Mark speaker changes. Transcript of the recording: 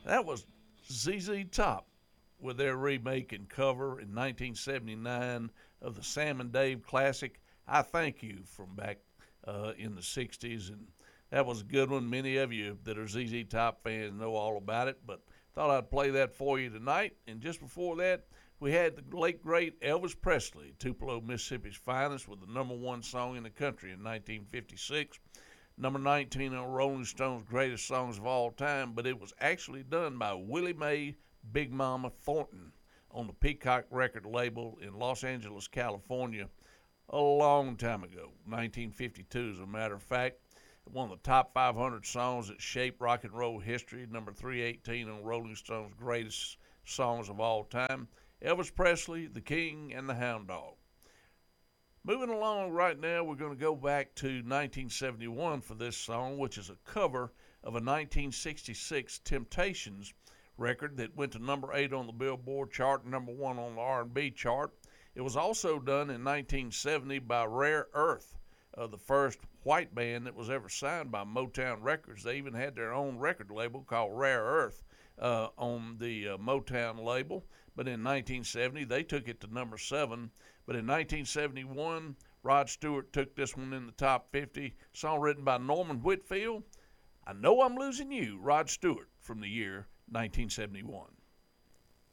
Speaker 1: That was ZZ Top with their remake and cover in 1979 of the Sam and Dave classic "I Thank You" from back in the 60s. And that was a good one. Many of you that are ZZ Top fans know all about it, but thought I'd play that for you tonight. And just before that, we had the late great Elvis Presley, Tupelo, Mississippi's finest, with the number one song in the country in 1956. Number 19 on Rolling Stone's greatest songs of all time, but it was actually done by Willie Mae Big Mama Thornton on the Peacock record label in Los Angeles, California, a long time ago, 1952 as a matter of fact. One of the top 500 songs that shaped rock and roll history, number 318 on Rolling Stone's greatest songs of all time. Elvis Presley, The King, and the Hound Dog. Moving along right now, we're going to go back to 1971 for this song, which is a cover of a 1966 Temptations record that went to number 8 on the Billboard chart and number 1 on the R&B chart. It was also done in 1970 by Rare Earth, the first white band that was ever signed by Motown Records. They even had their own record label called Rare Earth on the Motown label. But in 1970, they took it to number 7. But in 1971, Rod Stewart took this one in the top 50. Song written by Norman Whitfield. I Know I'm Losing You, Rod Stewart, from the year 1971.